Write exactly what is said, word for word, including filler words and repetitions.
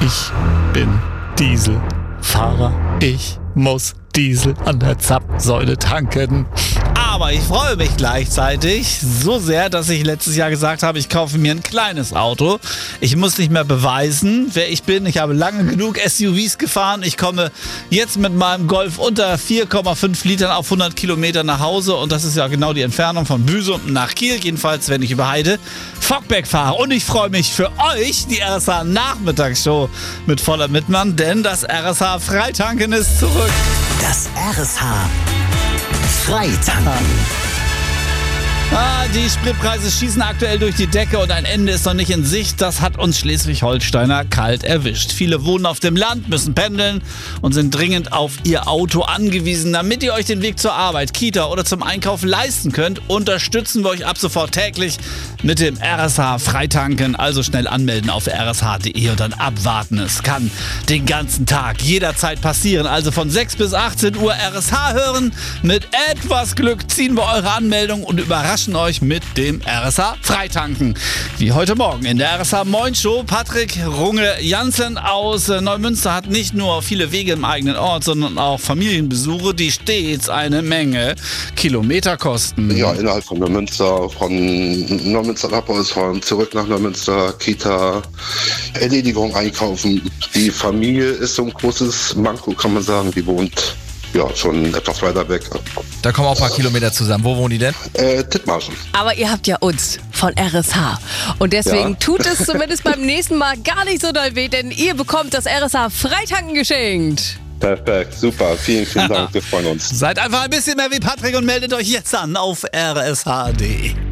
Ich bin Dieselfahrer. Ich muss Diesel an der Zapfsäule tanken. Aber ich freue mich gleichzeitig so sehr, dass ich letztes Jahr gesagt habe, ich kaufe mir ein kleines Auto. Ich muss nicht mehr beweisen, wer ich bin. Ich habe lange genug S U Vs gefahren. Ich komme jetzt mit meinem Golf unter vier Komma fünf Litern auf hundert Kilometer nach Hause. Und das ist ja genau die Entfernung von Büsum nach Kiel. Jedenfalls, wenn ich über Heide Fockbeck fahre. Und ich freue mich für euch, die R S H-Nachmittagsshow mit voller Mitmann, denn das R S H-Freitanken ist zurück. Das R S H Freitanken. Ah, die Spritpreise schießen aktuell durch die Decke und ein Ende ist noch nicht in Sicht. Das hat uns Schleswig-Holsteiner kalt erwischt. Viele wohnen auf dem Land, müssen pendeln und sind dringend auf ihr Auto angewiesen. Damit ihr euch den Weg zur Arbeit, Kita oder zum Einkauf leisten könnt, unterstützen wir euch ab sofort täglich mit dem R S H Freitanken. Also schnell anmelden auf r s h punkt d e und dann abwarten. Es kann den ganzen Tag jederzeit passieren. Also von sechs bis achtzehn Uhr R S H hören. Mit etwas Glück ziehen wir eure Anmeldung und überraschen euch mit dem R S H Freitanken. Wie heute Morgen in der R S H Moin Show. Patrick Runge-Jansen aus Neumünster hat nicht nur viele Wege im eigenen Ort, sondern auch Familienbesuche, die stets eine Menge Kilometer kosten. Ja, innerhalb von Neumünster, von Neumünster ab ausfahren, zurück nach Neumünster, Kita, Erledigung, einkaufen. Die Familie ist so ein großes Manko, kann man sagen. Die wohnt ja schon etwas weiter weg. Da kommen auch ein paar Kilometer zusammen. Wo wohnen die denn? Äh, Dithmarschen. Aber ihr habt ja uns von R S H. Und deswegen Ja. tut es zumindest beim nächsten Mal gar nicht so doll weh, denn ihr bekommt das R S H Freitanken geschenkt. Perfekt, super. Vielen, vielen Dank. Wir freuen uns. Seid einfach ein bisschen mehr wie Patrick und meldet euch jetzt an auf r s h punkt d e.